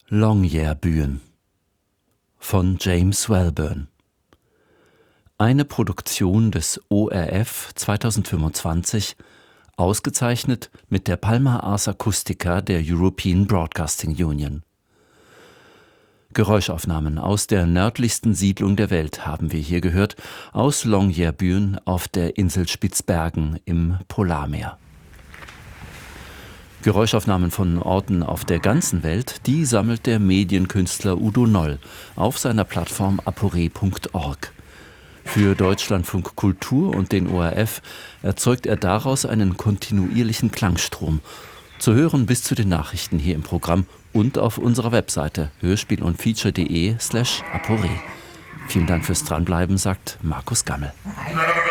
Longyearbyen von James Wellburn. Eine Produktion des ORF 2025, ausgezeichnet mit der Palma Ars Acustica der European Broadcasting Union. Geräuschaufnahmen aus der nördlichsten Siedlung der Welt haben wir hier gehört, aus Longyearbyen auf der Insel Spitzbergen im Polarmeer. Geräuschaufnahmen von Orten auf der ganzen Welt, die sammelt der Medienkünstler Udo Noll auf seiner Plattform apore.org. Für Deutschlandfunk Kultur und den ORF erzeugt er daraus einen kontinuierlichen Klangstrom. Zu hören bis zu den Nachrichten hier im Programm und auf unserer Webseite hörspielundfeature.de/apore. Vielen Dank fürs Dranbleiben, sagt Markus Gammel.